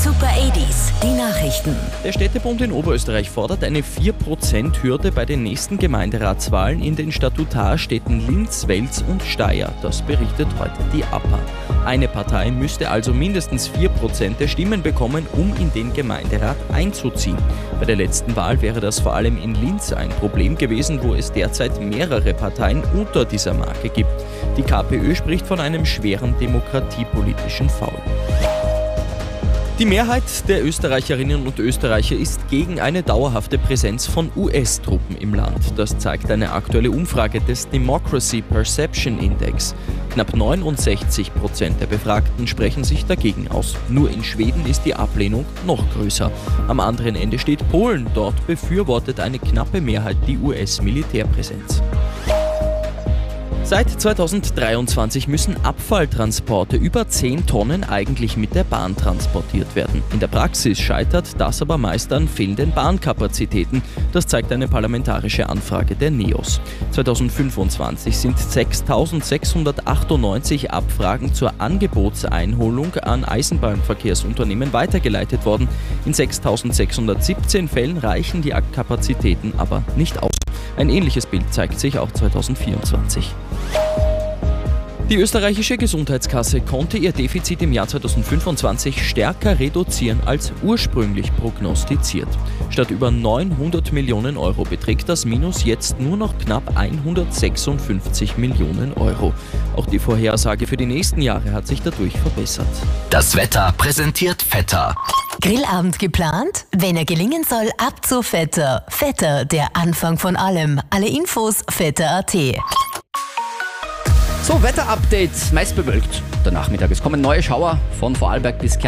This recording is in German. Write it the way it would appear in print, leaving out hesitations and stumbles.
Super 80s, die Nachrichten. Der Städtebund in Oberösterreich fordert eine 4%-Hürde bei den nächsten Gemeinderatswahlen in den Statutarstädten Linz, Wels und Steyr. Das berichtet heute die APA. Eine Partei müsste also mindestens 4% der Stimmen bekommen, um in den Gemeinderat einzuziehen. Bei der letzten Wahl wäre das vor allem in Linz ein Problem gewesen, wo es derzeit mehrere Parteien unter dieser Marke gibt. Die KPÖ spricht von einem schweren demokratiepolitischen Foul. Die Mehrheit der Österreicherinnen und Österreicher ist gegen eine dauerhafte Präsenz von US-Truppen im Land. Das zeigt eine aktuelle Umfrage des Democracy Perception Index. Knapp 69% der Befragten sprechen sich dagegen aus. Nur in Schweden ist die Ablehnung noch größer. Am anderen Ende steht Polen. Dort befürwortet eine knappe Mehrheit die US-Militärpräsenz. Seit 2023 müssen Abfalltransporte über 10 Tonnen eigentlich mit der Bahn transportiert werden. In der Praxis scheitert das aber meist an fehlenden Bahnkapazitäten. Das zeigt eine parlamentarische Anfrage der NEOS. 2025 sind 6.698 Abfragen zur Angebotseinholung an Eisenbahnverkehrsunternehmen weitergeleitet worden. In 6.617 Fällen reichen die Kapazitäten aber nicht aus. Ein ähnliches Bild zeigt sich auch 2024. Die österreichische Gesundheitskasse konnte ihr Defizit im Jahr 2025 stärker reduzieren als ursprünglich prognostiziert. Statt über 900 Millionen Euro beträgt das Minus jetzt nur noch knapp 156 Millionen Euro. Auch die Vorhersage für die nächsten Jahre hat sich dadurch verbessert. Das Wetter präsentiert Vetter. Grillabend geplant? Wenn er gelingen soll, ab zu Vetter. Vetter, der Anfang von allem. Alle Infos vetter.at. So, Wetterupdate, meist bewölkt. Der Nachmittag, es kommen neue Schauer von Vorarlberg bis